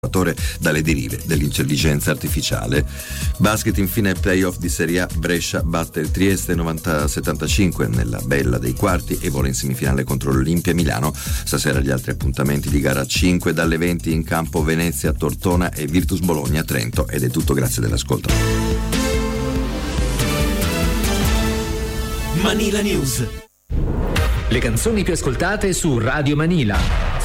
dalle derive dell'intelligenza artificiale. Basket, infine, playoff di Serie A. Brescia batte il Trieste 90-75 nella bella dei quarti e vola in semifinale contro l'Olimpia Milano. Stasera gli altri appuntamenti di gara 5 dalle 20 in campo: Venezia, Tortona e Virtus Bologna, Trento. Ed è tutto, grazie dell'ascolto. Manila News. Le canzoni più ascoltate su Radio Manila.